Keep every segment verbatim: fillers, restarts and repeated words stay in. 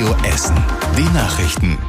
Radio Essen. Die Nachrichten.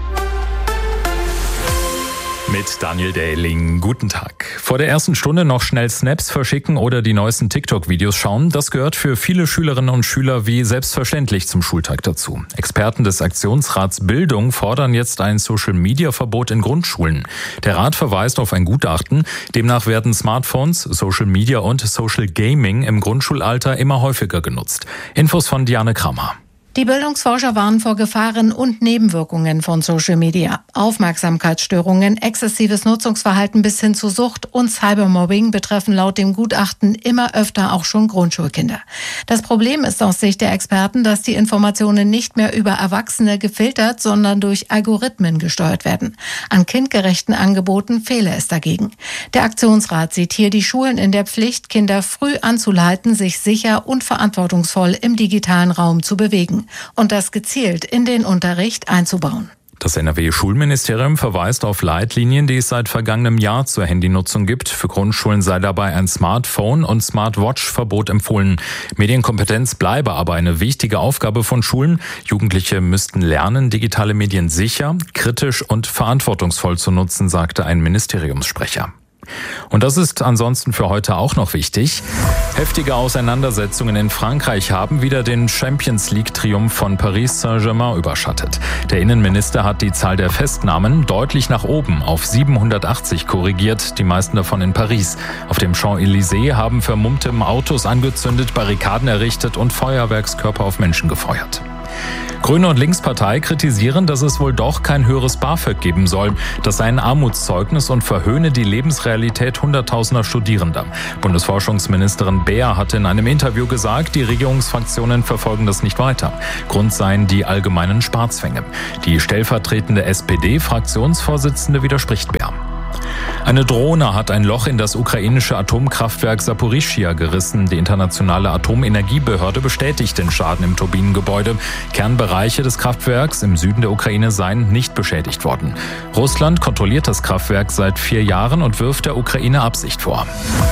Mit Daniel Dehling. Guten Tag. Vor der ersten Stunde noch schnell Snaps verschicken oder die neuesten TikTok-Videos schauen, das gehört für viele Schülerinnen und Schüler wie selbstverständlich zum Schultag dazu. Experten des Aktionsrats Bildung fordern jetzt ein Social-Media-Verbot in Grundschulen. Der Rat verweist auf ein Gutachten. Demnach werden Smartphones, Social Media und Social Gaming im Grundschulalter immer häufiger genutzt. Infos von Diane Krammer. Die Bildungsforscher warnen vor Gefahren und Nebenwirkungen von Social Media. Aufmerksamkeitsstörungen, exzessives Nutzungsverhalten bis hin zu Sucht und Cybermobbing betreffen laut dem Gutachten immer öfter auch schon Grundschulkinder. Das Problem ist aus Sicht der Experten, dass die Informationen nicht mehr über Erwachsene gefiltert, sondern durch Algorithmen gesteuert werden. An kindgerechten Angeboten fehle es dagegen. Der Aktionsrat sieht hier die Schulen in der Pflicht, Kinder früh anzuleiten, sich sicher und verantwortungsvoll im digitalen Raum zu bewegen und das gezielt in den Unterricht einzubauen. Das N R W-Schulministerium verweist auf Leitlinien, die es seit vergangenem Jahr zur Handynutzung gibt. Für Grundschulen sei dabei ein Smartphone- und Smartwatch-Verbot empfohlen. Medienkompetenz bleibe aber eine wichtige Aufgabe von Schulen. Jugendliche müssten lernen, digitale Medien sicher, kritisch und verantwortungsvoll zu nutzen, sagte ein Ministeriumssprecher. Und das ist ansonsten für heute auch noch wichtig. Heftige Auseinandersetzungen in Frankreich haben wieder den Champions-League-Triumph von Paris Saint-Germain überschattet. Der Innenminister hat die Zahl der Festnahmen deutlich nach oben auf siebenhundertachtzig korrigiert, die meisten davon in Paris. Auf dem Champs-Élysées haben Vermummte Autos angezündet, Barrikaden errichtet und Feuerwerkskörper auf Menschen gefeuert. Grüne und Linkspartei kritisieren, dass es wohl doch kein höheres BAföG geben soll. Das sei ein Armutszeugnis und verhöhne die Lebensrealität hunderttausender Studierender. Bundesforschungsministerin Beer hatte in einem Interview gesagt, die Regierungsfraktionen verfolgen das nicht weiter. Grund seien die allgemeinen Sparzwänge. Die stellvertretende S P D-Fraktionsvorsitzende widerspricht Beer. Eine Drohne hat ein Loch in das ukrainische Atomkraftwerk Saporischschja gerissen. Die internationale Atomenergiebehörde bestätigt den Schaden im Turbinengebäude. Kernbereiche des Kraftwerks im Süden der Ukraine seien nicht beschädigt worden. Russland kontrolliert das Kraftwerk seit vier Jahren und wirft der Ukraine Absicht vor.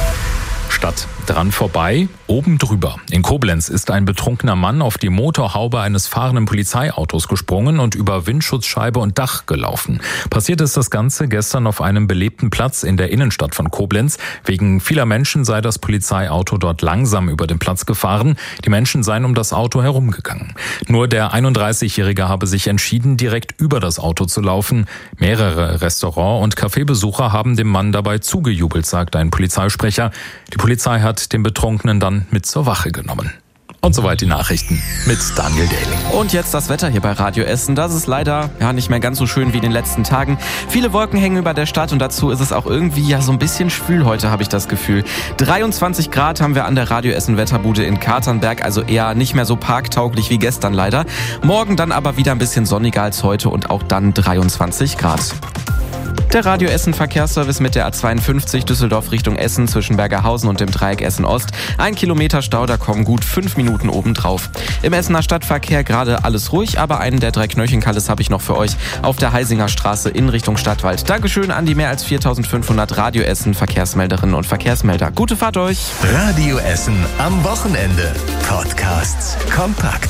Statt dran vorbei, oben drüber. In Koblenz ist ein betrunkener Mann auf die Motorhaube eines fahrenden Polizeiautos gesprungen und über Windschutzscheibe und Dach gelaufen. Passiert ist das Ganze gestern auf einem belebten Platz in der Innenstadt von Koblenz. Wegen vieler Menschen sei das Polizeiauto dort langsam über den Platz gefahren. Die Menschen seien um das Auto herumgegangen. Nur der einunddreißigjährige habe sich entschieden, direkt über das Auto zu laufen. Mehrere Restaurant- und Cafébesucher haben dem Mann dabei zugejubelt, sagte ein Polizeisprecher. Die Polizei hat den Betrunkenen dann mit zur Wache genommen. Und soweit die Nachrichten mit Daniel Dehling. Und jetzt das Wetter hier bei Radio Essen. Das ist leider ja nicht mehr ganz so schön wie in den letzten Tagen. Viele Wolken hängen über der Stadt und dazu ist es auch irgendwie ja so ein bisschen schwül heute, habe ich das Gefühl. dreiundzwanzig Grad haben wir an der Radio Essen Wetterbude in Katernberg, also eher nicht mehr so parktauglich wie gestern leider. Morgen dann aber wieder ein bisschen sonniger als heute und auch dann dreiundzwanzig Grad. Der Radio Essen Verkehrsservice mit der A zweiundfünfzig Düsseldorf Richtung Essen zwischen Bergerhausen und dem Dreieck Essen Ost. Ein Kilometer Stau, da kommen gut fünf Minuten obendrauf. Im Essener Stadtverkehr gerade alles ruhig, aber einen der drei Knöchelkalles habe ich noch für euch auf der Heisinger Straße in Richtung Stadtwald. Dankeschön an die mehr als viertausendfünfhundert Radio Essen Verkehrsmelderinnen und Verkehrsmelder. Gute Fahrt euch! Radio Essen am Wochenende. Podcasts kompakt.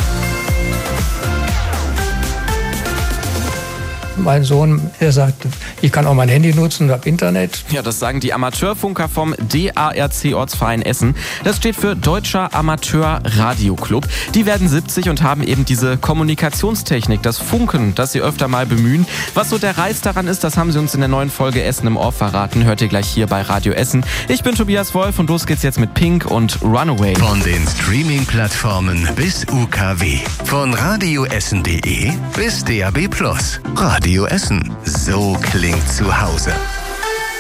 Mein Sohn, er sagt, ich kann auch mein Handy nutzen und habe Internet. Ja, das sagen die Amateurfunker vom D A R C-Ortsverein Essen. Das steht für Deutscher Amateur Radio Club. Die werden siebzig und haben eben diese Kommunikationstechnik, das Funken, das sie öfter mal bemühen. Was so der Reiz daran ist, das haben sie uns in der neuen Folge Essen im Ohr verraten. Hört ihr gleich hier bei Radio Essen. Ich bin Tobias Wolf und los geht's jetzt mit Pink und Runaway. Von den Streaming-Plattformen bis U K W. Von radioessen punkt de bis D A B plus. Radio Essen. So klingt zu Hause.